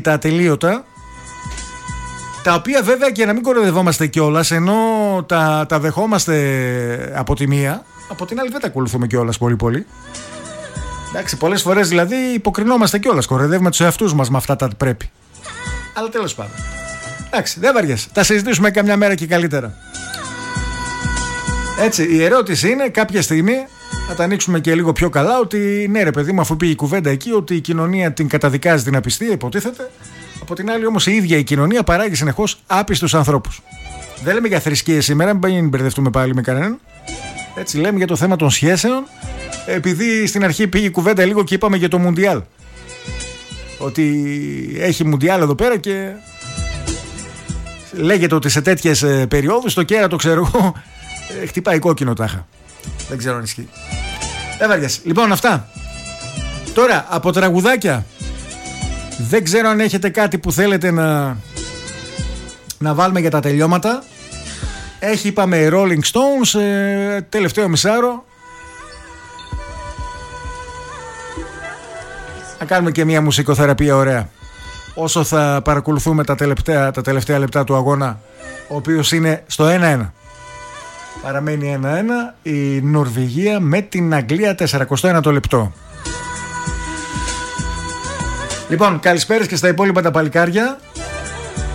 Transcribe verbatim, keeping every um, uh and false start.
τα ατελείωτα, τα οποία βέβαια, και να μην κοροϊδευόμαστε κιόλας, ενώ τα, τα δεχόμαστε από τη μία, από την άλλη δεν τα ακολουθούμε κιόλας πολύ πολύ. Εντάξει, πολλές φορές δηλαδή υποκρινόμαστε κιόλας, κοροϊδεύουμε τους εαυτούς μας με αυτά τα πρέπει. Αλλά τέλος πάντων. Εντάξει, δεν βαριέσαι. Τα συζητήσουμε καμιά μέρα και καλύτερα. Έτσι, η ερώτηση είναι κάποια στιγμή να τα ανοίξουμε και λίγο πιο καλά, ότι ναι ρε παιδί μου, αφού πήγε η κουβέντα εκεί ότι η κοινωνία την καταδικάζει την απιστία, υποτίθεται. Από την άλλη όμως η ίδια η κοινωνία παράγει συνεχώς άπιστους ανθρώπους. Δεν λέμε για θρησκείες σήμερα, μην μπερδευτούμε πάλι με κανέναν. Έτσι, λέμε για το θέμα των σχέσεων, επειδή στην αρχή πήγε η κουβέντα λίγο και είπαμε για το Μουντιάλ. Ότι έχει Μουντιάλ εδώ πέρα και λέγεται ότι σε τέτοιες περιόδους το κέρατο, ξέρω εγώ, χτυπάει κόκκινο τάχα. Δεν ξέρω αν ισχύει. Δεν βαριέσαι. Λοιπόν, αυτά. Τώρα, από τραγουδάκια, δεν ξέρω αν έχετε κάτι που θέλετε να, να βάλουμε για τα τελειώματα. Έχει, είπαμε, Rolling Stones, ε, τελευταίο μισάρο. Να κάνουμε και μια μουσικοθεραπεία ωραία, όσο θα παρακολουθούμε τα τελευταία, τα τελευταία λεπτά του αγώνα, ο οποίος είναι στο ένα ένα. Παραμένει ένα ένα η Νορβηγία με την Αγγλία, σαράντα ένα το λεπτό. Λοιπόν, καλησπέρας και στα υπόλοιπα τα παλικάρια.